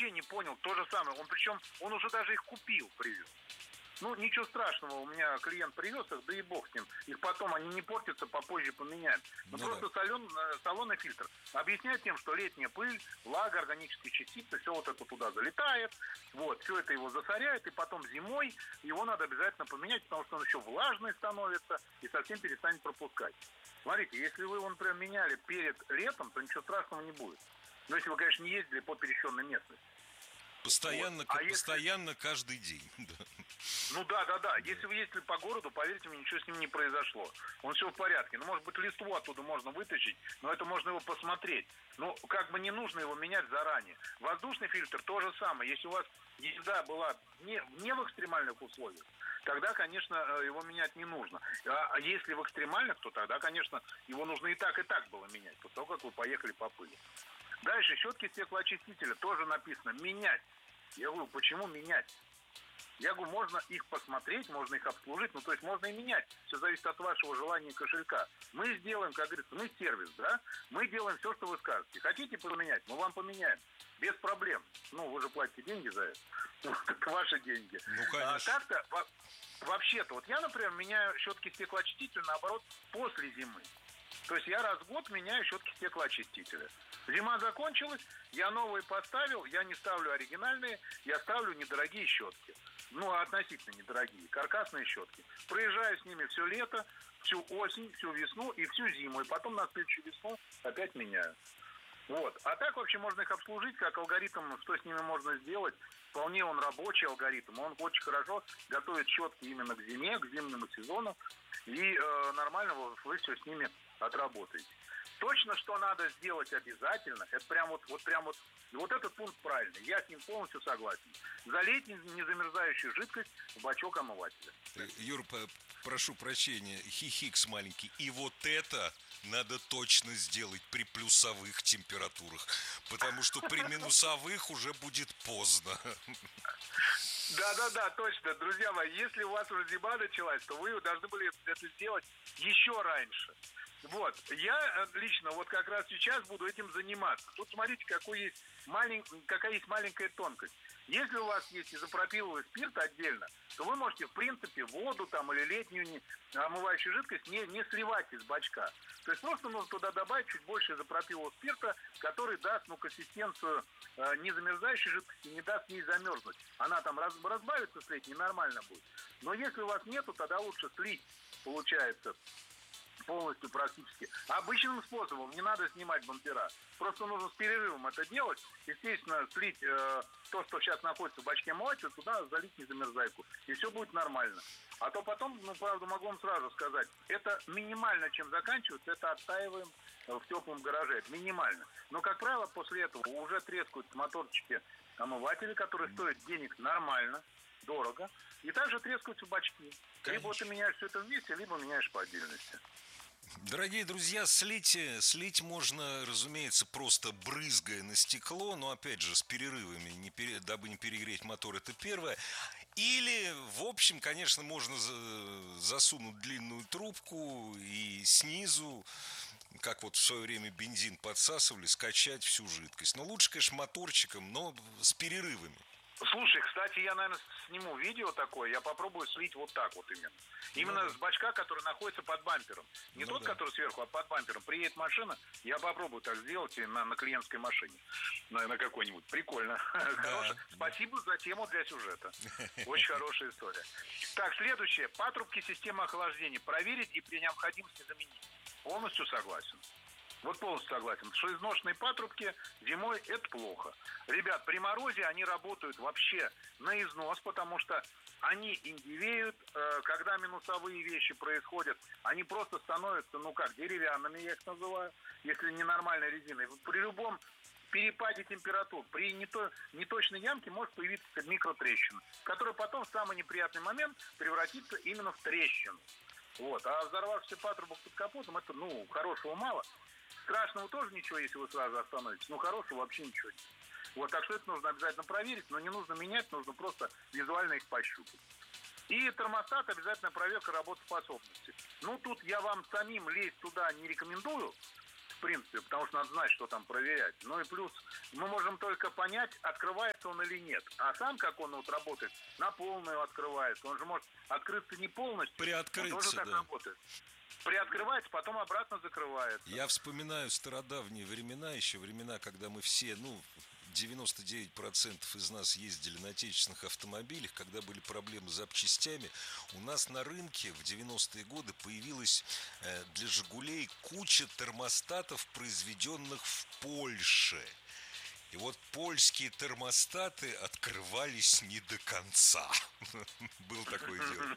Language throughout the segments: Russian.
вообще не понял, то же самое. Он уже даже их купил, привез. Ну, ничего страшного, у меня клиент привез их, да и бог с ним. Их потом, они не портятся, попозже поменяем. Но просто салонный фильтр объясняет тем, что летняя пыль, влага, органические частицы, все вот это туда залетает, вот, все это его засоряет, и потом зимой его надо обязательно поменять, потому что он еще влажный становится и совсем перестанет пропускать. Смотрите, если вы его, например, меняли перед летом, то ничего страшного не будет. Но если вы, конечно, не ездили по пересеченной местности. Постоянно, вот. Постоянно каждый день. Ну да. Если вы ездили по городу, поверьте мне, ничего с ним не произошло. Он все в порядке. Ну, может быть, листву оттуда можно вытащить, но это можно его посмотреть. Ну, как бы не нужно его менять заранее. Воздушный фильтр то же самое. Если у вас езда была не в экстремальных условиях, тогда, конечно, его менять не нужно. А если в экстремальных, то тогда, конечно, его нужно и так было менять, после того, как вы поехали по пыли. Дальше, щетки стеклоочистителя тоже написано «менять». Я говорю, почему менять? Я говорю, можно их посмотреть, можно их обслужить, ну, то есть можно и менять. Все зависит от вашего желания и кошелька. Мы сделаем, как говорится, мы сервис, да? Мы делаем все, что вы скажете. Хотите поменять? Мы вам поменяем. Без проблем. Ну, вы же платите деньги за это. Это ваши деньги. Ну, конечно. Так-то, вообще-то, вот я, например, меняю щетки стеклоочистителя, наоборот, после зимы. То есть я раз в год меняю щетки стеклоочистителя. Зима закончилась, я новые поставил, я не ставлю оригинальные, я ставлю недорогие щетки. Ну, относительно недорогие, каркасные щетки. Проезжаю с ними все лето, всю осень, всю весну и всю зиму. И потом на следующую весну опять меняю. Вот. А так вообще можно их обслужить, как алгоритм, что с ними можно сделать. Вполне он рабочий алгоритм. Он очень хорошо готовит щетки именно к зиме, к зимнему сезону. И нормально вы все с ними отработаете. Точно, что надо сделать обязательно, это прям вот этот пункт правильный, я с ним полностью согласен. Залить незамерзающую жидкость в бачок омывателя. Юр, прошу прощения, хихикс маленький. И вот это надо точно сделать при плюсовых температурах, потому что при минусовых уже будет поздно. Да, точно, друзья мои, если у вас уже зима началась, то вы должны были это сделать еще раньше. Вот, я лично вот как раз сейчас буду этим заниматься. Тут смотрите, какая есть маленькая тонкость. Если у вас есть изопропиловый спирт отдельно, то вы можете, в принципе, воду там или летнюю омывающую жидкость не сливать из бачка. То есть просто нужно туда добавить чуть больше изопропилового спирта, который даст, консистенцию незамерзающей жидкости, не даст ей замерзнуть. Она там разбавится с летней, нормально будет. Но если у вас нету, тогда лучше слить, получается, полностью практически. Обычным способом, не надо снимать бампера. Просто нужно с перерывом это делать. Естественно, слить то, что сейчас находится в бачке омывателя, туда залить незамерзайку. И все будет нормально. А то потом, правда, могу вам сразу сказать, это минимально, чем заканчивается, это оттаиваем в теплом гараже. Это минимально. Но, как правило, после этого уже трескаются моторчики омывателей, которые стоят денег нормально, дорого. И также трескаются бачки. Конечно. Либо ты меняешь все это вместе, либо меняешь по отдельности. Дорогие друзья, слить можно, разумеется, просто брызгая на стекло, но опять же с перерывами, дабы не перегреть мотор, это первое. Или, в общем, конечно, можно засунуть длинную трубку и снизу, как вот в свое время бензин подсасывали, скачать всю жидкость. Но лучше, конечно, моторчиком, но с перерывами. Слушай, кстати, я, наверное, сниму видео такое, я попробую слить вот так вот именно. Именно с бачка, который находится под бампером. Не тот, который сверху, а под бампером. Приедет машина, я попробую так сделать на клиентской машине. На какой-нибудь. Прикольно. Спасибо за тему для сюжета. Очень хорошая история. Так, следующее. Патрубки системы охлаждения. Проверить и при необходимости заменить. Полностью согласен. Вот полностью согласен, что изношенные патрубки зимой – это плохо. Ребят, при морозе они работают вообще на износ, потому что они индивеют, когда минусовые вещи происходят, они просто становятся, деревянными, я их называю, если ненормальной резиной. При любом перепаде температур, при неточной ямке может появиться микротрещина, которая потом в самый неприятный момент превратится именно в трещину. Вот. А взорвавшийся патрубок под капотом – это, хорошего мало. Страшного тоже ничего, если вы сразу остановитесь. Хорошего вообще ничего нет. Вот, так что это нужно обязательно проверить, но не нужно менять, нужно просто визуально их пощупать. И термостат, обязательно проверка работоспособности. Тут я вам самим лезть туда не рекомендую. В принципе, потому что надо знать, что там проверять. Ну и плюс, мы можем только понять, открывается он или нет. А сам, как он вот работает, на полную открывается. Он же может открыться не полностью. Приоткрыться, он тоже так работает. Приоткрывается, потом обратно закрывается. Я вспоминаю стародавние времена, еще времена, когда мы все, 99% из нас ездили на отечественных автомобилях, когда были проблемы с запчастями, у нас на рынке в 90-е годы появилась для «Жигулей» куча термостатов, произведенных в Польше. И вот польские термостаты открывались не до конца. Было такое дело.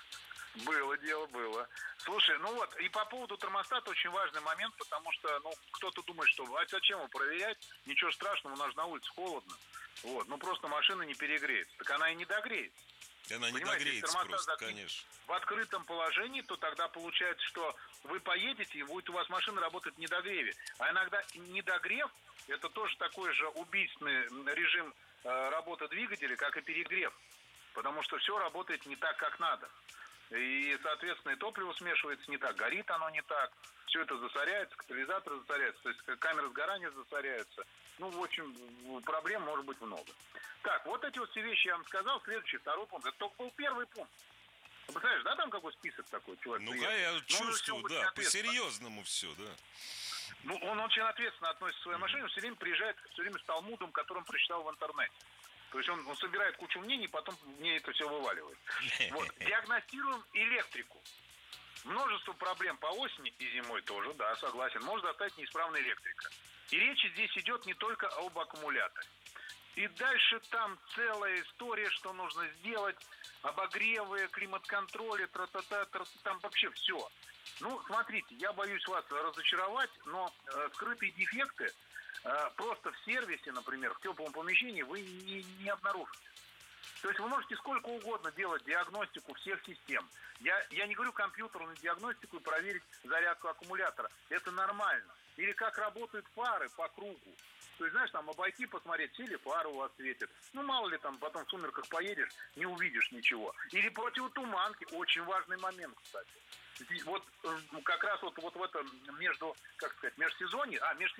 Было дело, было. Слушай, и по поводу термостата очень важный момент, потому что, кто-то думает, что, зачем его проверять, ничего страшного, у нас на улице холодно. Просто машина не перегреется. Так она и не догреется. Она не догреется просто, конечно. В открытом положении, то тогда получается, что вы поедете, и будет у вас машина работать в недогреве. А иногда недогрев, это тоже такой же убийственный режим работы двигателя, как и перегрев. Потому что все работает не так, как надо. И, соответственно, и топливо смешивается не так, горит оно не так, все это засоряется, катализатор засоряется, то есть камеры сгорания засоряются. В общем, проблем может быть много. Так, вот эти вот все вещи я вам сказал. Следующий, второй пункт. Это только был первый пункт. Ты представляешь, да, там какой список такой человек? Я чувствую, да, по-серьезному все, да. Он очень ответственно относится к своей машине, он все время приезжает, все время с талмудом, который он прочитал в интернете. То есть он собирает кучу мнений, потом мне это все вываливает. Диагностируем электрику. Множество проблем по осени и зимой тоже, да, согласен. Может заставить неисправная электрика. И речь здесь идет не только об аккумуляторе. И дальше там целая история, что нужно сделать, обогревы, климат-контроль, там вообще все. Смотрите, я боюсь вас разочаровать, но скрытые дефекты просто в сервисе, например, в теплом помещении вы не обнаружите. То есть вы можете сколько угодно делать диагностику всех систем. Я не говорю компьютерную диагностику и проверить зарядку аккумулятора. Это нормально. Или как работают фары по кругу. То есть, знаешь, там обойти, посмотреть, все ли фары у вас светят. Мало ли там потом в сумерках поедешь, не увидишь ничего. Или противотуманки. Очень важный момент, кстати. Вот как раз вот в этом межсезонье,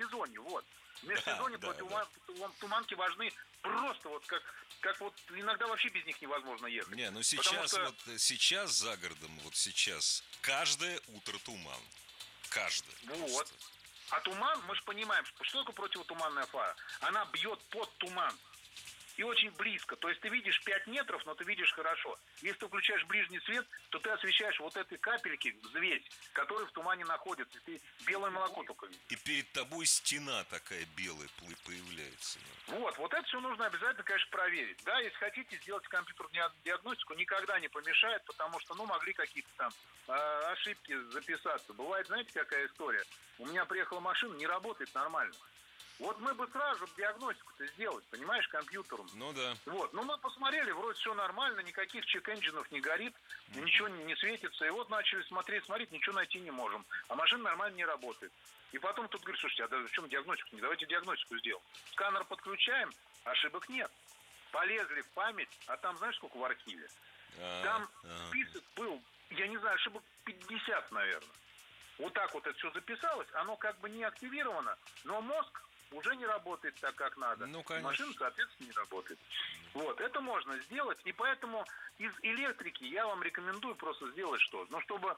в межсезонье противотуманки важны просто как иногда вообще без них невозможно ехать. Сейчас за городом, сейчас каждое утро туман. Каждое. Вот. А туман, мы же понимаем, что такое противотуманная фара? Она бьет под туман. И очень близко. То есть ты видишь 5 метров, но ты видишь хорошо. Если ты включаешь ближний свет, то ты освещаешь вот этой капельки, взвесь, которая в тумане находится. Ты белое молоко только видишь. И перед тобой стена такая белая появляется. Вот это все нужно обязательно, конечно, проверить. Да, если хотите сделать компьютерную диагностику, никогда не помешает, потому что, могли какие-то там ошибки записаться. Бывает, знаете, какая история? У меня приехала машина, не работает нормально. Вот мы бы сразу диагностику-то сделать, понимаешь, компьютером. Да. Мы посмотрели, вроде все нормально, никаких чек-энджинов не горит, ничего не светится. И начали смотреть, ничего найти не можем. А машина нормально не работает. И потом тут говорит, слушайте, а в чем диагностику? Давайте диагностику сделаем. Сканер подключаем, ошибок нет. Полезли в память, а там знаешь, сколько в архиве? Там список был, я не знаю, ошибок 50, наверное. Вот так вот это все записалось, оно как бы не активировано, но мозг уже не работает так, как надо. Машина, соответственно, не работает. Это можно сделать. И поэтому из электрики я вам рекомендую просто сделать что? Чтобы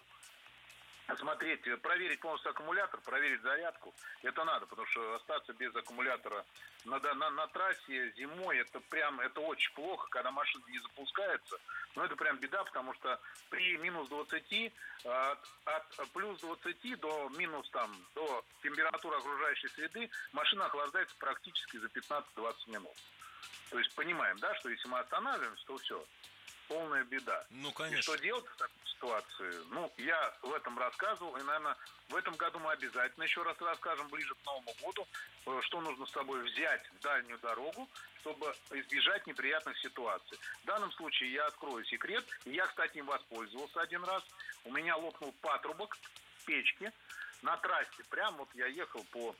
проверить полностью аккумулятор, проверить зарядку, это надо, потому что остаться без аккумулятора на трассе зимой, это очень плохо, когда машина не запускается. Это прям беда, потому что при минус 20, от плюс 20 до минус до температуры окружающей среды машина охлаждается практически за 15-20 минут. То есть понимаем, да, что если мы останавливаемся, то все, полная беда. Конечно. И что делать в такой ситуации? Я в этом рассказывал, и, наверное, в этом году мы обязательно еще раз расскажем ближе к Новому году, что нужно с собой взять в дальнюю дорогу, чтобы избежать неприятных ситуаций. В данном случае я открою секрет. Я, кстати, им воспользовался один раз. У меня лопнул патрубок печки на трассе. Прям я ехал по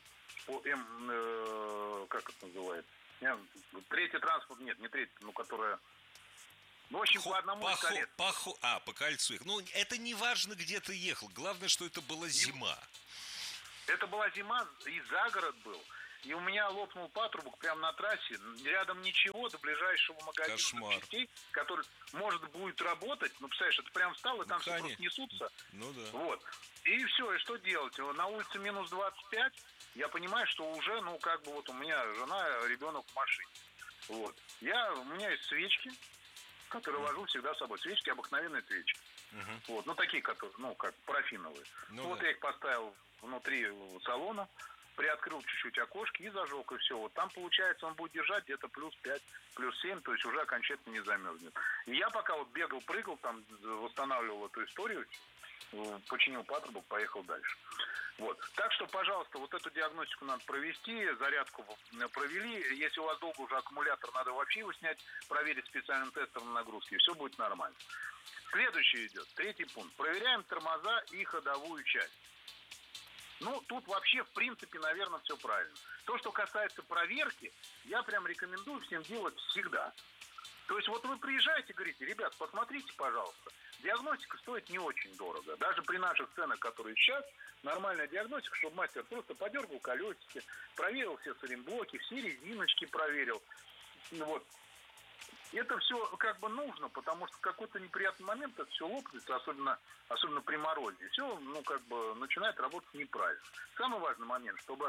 как это называется? Третий транспорт, нет, не третий, которая... В общем, по одному из колец. По кольцу их. Это не важно, где ты ехал. Главное, что это была зима. Это была зима, и загород был. И у меня лопнул патрубок прямо на трассе. Рядом ничего, до ближайшего магазина запчастей, который, может, будет работать. Ну, представляешь, это прям встал, и там все просто несутся. Ну да. Вот. И все, и что делать? На улице минус 25. Я понимаю, что уже, ну, как бы вот у меня жена, ребенок в машине. Вот. У меня есть свечки, которые вожу всегда с собой. Свечки, обыкновенные свечки. Вот. Ну, такие, которые, ну, как парафиновые. Вот я их поставил внутри салона, приоткрыл чуть-чуть окошки и зажег, и все. Вот там, получается, он будет держать где-то плюс 5, плюс 7, то есть уже окончательно не замерзнет. И я пока вот бегал, прыгал, там, восстанавливал эту историю, починил патрубок, поехал дальше. Вот. Так что, пожалуйста, вот эту диагностику надо провести, зарядку провели. Если у вас долго уже аккумулятор, надо вообще его снять, проверить специальным тестером нагрузки, и все будет нормально. Следующий идет, третий пункт. Проверяем тормоза и ходовую часть. Ну, тут вообще, в принципе, наверное, все правильно. То, что касается проверки, я прям рекомендую всем делать всегда. То есть вот вы приезжаете, говорите, ребят, посмотрите, пожалуйста, диагностика стоит не очень дорого. Даже при наших ценах, которые сейчас, нормальная диагностика, чтобы мастер просто подергал колесики, проверил все сайлентблоки, все резиночки проверил. Вот. Это все как бы нужно, потому что в какой-то неприятный момент это все лопнется, особенно при морозе. И все, ну, как бы начинает работать неправильно. Самый важный момент, чтобы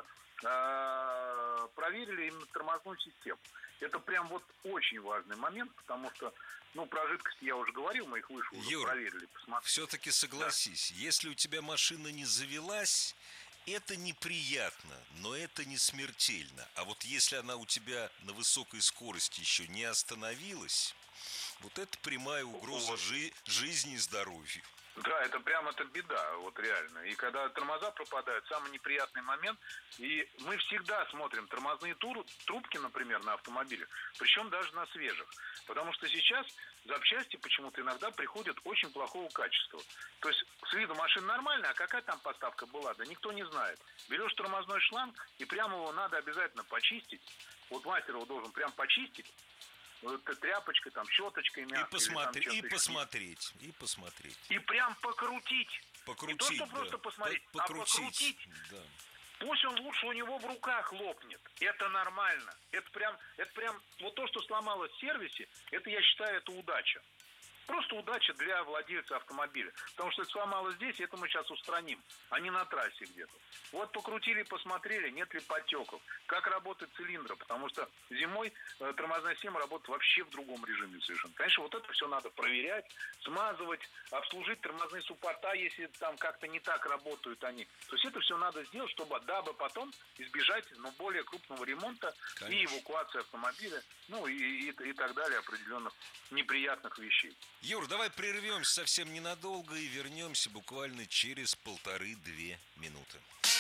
проверили именно тормозную систему. Это прям вот очень важный момент, потому что, ну, про жидкости я уже говорил, мы их выше уже Юр, проверили, посмотрели. Все-таки согласись, если у тебя машина не завелась, это неприятно, но это не смертельно. А вот если она у тебя на высокой скорости еще не остановилась, вот это прямая угроза жизни и здоровью. Да, это прям это беда, вот реально. И когда тормоза пропадают, самый неприятный момент. И мы всегда смотрим тормозные трубки, например, на автомобилях, причем даже на свежих. Потому что сейчас запчасти почему-то иногда приходят очень плохого качества. То есть с виду машина нормальная, а какая там поставка была, да никто не знает. Берешь тормозной шланг, и прямо его надо обязательно почистить. Вот мастер его должен прям почистить. Вот тряпочкой, там, щеточкой мягкой. Посмотреть. И прям покрутить. Покрутить, не то, что просто посмотреть, а покрутить. Да. Пусть он лучше у него в руках лопнет. Это нормально. Это прям вот то, что сломалось в сервисе, это, я считаю, это удача. Просто удача для владельца автомобиля. Потому что сломалось здесь, это мы сейчас устраним, а не на трассе где-то. Вот покрутили, посмотрели, нет ли подтеков. Как работает цилиндр, потому что зимой тормозная система работает вообще в другом режиме совершенно. Конечно, вот это все надо проверять, смазывать, обслужить тормозные суппорта, если там как-то не так работают они. То есть это все надо сделать, дабы потом избежать более крупного ремонта. Конечно. И эвакуации автомобиля, и так далее, определенных неприятных вещей. Юр, давай прервемся совсем ненадолго и вернемся буквально через 1,5-2 минуты.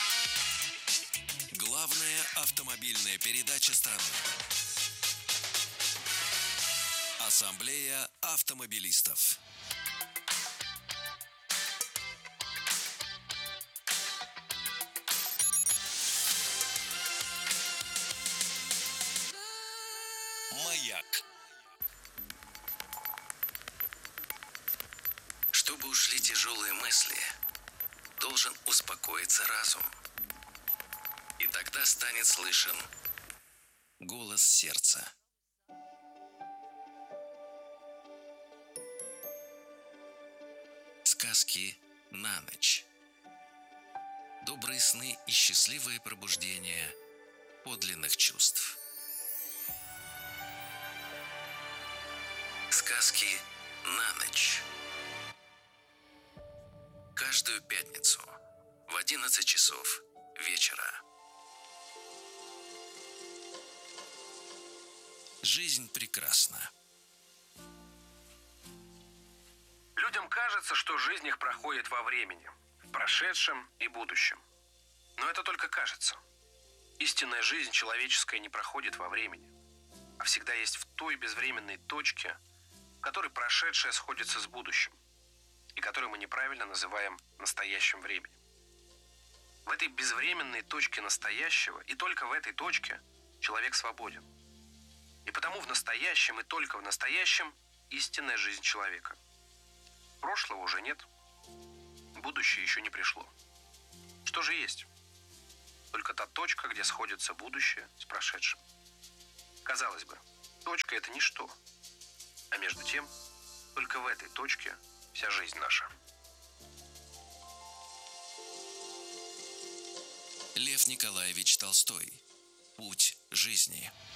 Главная автомобильная передача страны. Ассамблея автомобилистов. Маяк. Чтобы ушли тяжелые мысли, должен успокоиться разум. И тогда станет слышен голос сердца. Сказки на ночь. Добрые сны и счастливое пробуждение подлинных чувств. Сказки на ночь. Каждую пятницу в 11 часов вечера. Жизнь прекрасна. Людям кажется, что жизнь их проходит во времени, в прошедшем и будущем. Но это только кажется. Истинная жизнь человеческая не проходит во времени, а всегда есть в той безвременной точке, в которой прошедшее сходится с будущим, и которую мы неправильно называем настоящим временем. В этой безвременной точке настоящего, и только в этой точке, человек свободен. И потому в настоящем и только в настоящем истинная жизнь человека. Прошлого уже нет, будущее еще не пришло. Что же есть? только та точка, где сходится будущее с прошедшим. Казалось бы, точка – это ничто. А между тем, только в этой точке вся жизнь наша. Лев Николаевич Толстой. Путь жизни.